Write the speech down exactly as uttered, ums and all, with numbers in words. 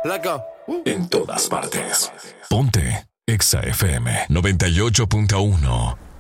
Let's go. En todas partes. Ponte Exa F M noventa y ocho punto uno.